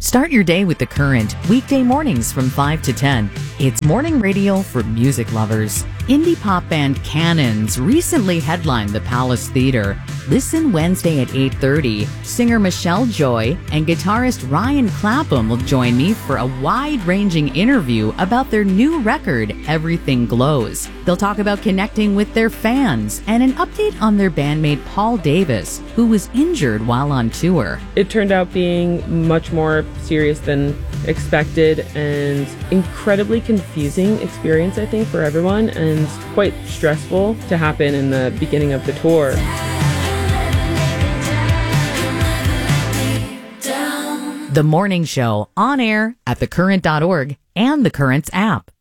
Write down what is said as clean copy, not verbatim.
Start your day with The Current, weekday mornings from 5 to 10. It's morning radio for music lovers. Indie pop band Cannons recently headlined the Palace Theater. Listen Wednesday at 8:30. Singer Michelle Joy and guitarist Ryan Clapham will join me for a wide-ranging interview about their new record, Everything Glows. They'll talk about connecting with their fans and an update on their bandmate Paul Davis, who was injured while on tour. It turned out being much more serious than expected and incredibly confusing experience, I think, for everyone, and quite stressful to happen in the beginning of the tour. The Morning Show, on air at thecurrent.org and The Current's app.